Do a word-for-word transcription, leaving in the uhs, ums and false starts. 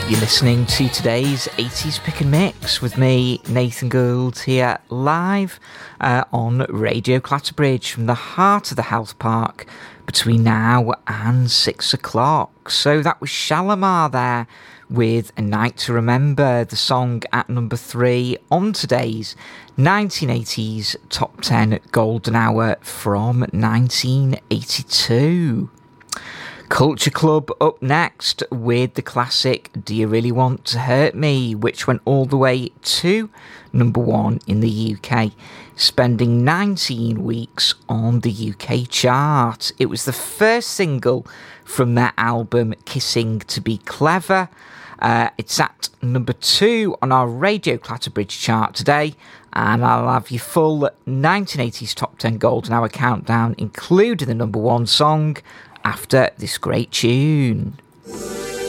You're listening to today's eighties Pick and Mix with me, Nathan Gould, here live uh, on Radio Clatterbridge from the heart of the health park between now and six o'clock. So that was Shalamar there with A Night to Remember, the song at number three on today's nineteen eighties Top ten Golden Hour from nineteen eighty-two. Culture Club up next with the classic Do You Really Want to Hurt Me, which went all the way to number one in the U K, spending nineteen weeks on the U K chart. It was the first single from their album Kissing to Be Clever. Uh, it's at number two on our Radio Clatterbridge chart today, and I'll have your full nineteen eighties Top ten Golden Hour countdown, including the number one song, after this great tune.